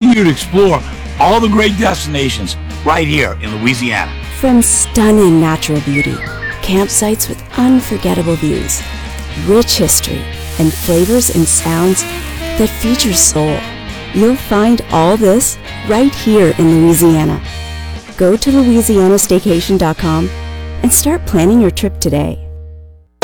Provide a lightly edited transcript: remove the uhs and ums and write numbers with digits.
taking you to explore all the great destinations right here in Louisiana. From stunning natural beauty, campsites with unforgettable views, rich history, and flavors and sounds that feature soul. You'll find all this right here in Louisiana. Go to LouisianaStaycation.com and start planning your trip today.